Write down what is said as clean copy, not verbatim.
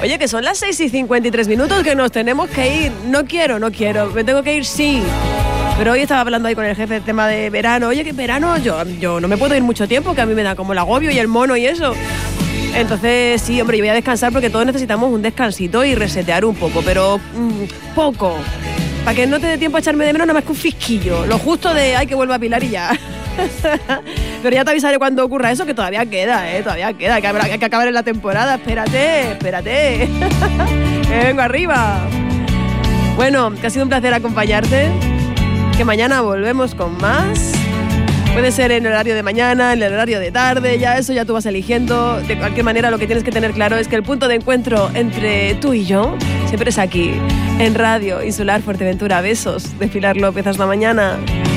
Oye, que son las 6:53, que nos tenemos que ir. No quiero, me tengo que ir, sí. Pero hoy estaba hablando ahí con el jefe del tema de verano. Oye, que verano, yo no me puedo ir mucho tiempo, que a mí me da como el agobio y el mono y eso. Entonces, sí, hombre, yo voy a descansar porque todos necesitamos un descansito y resetear un poco, pero poco. Para que no te dé tiempo a echarme de menos nada más que un fisquillo. Lo justo de, ay, que vuelva a Pilar y ya. Pero ya te avisaré cuando ocurra eso, que todavía queda, todavía queda. Hay que acabar en la temporada. Espérate. Que vengo arriba. Bueno, que ha sido un placer acompañarte. Que mañana volvemos con más. Puede ser en el horario de mañana, en el horario de tarde, eso ya tú vas eligiendo. De cualquier manera, lo que tienes que tener claro es que el punto de encuentro entre tú y yo siempre es aquí, en Radio Insular Fuerteventura. Besos de Pilar López. Hasta mañana.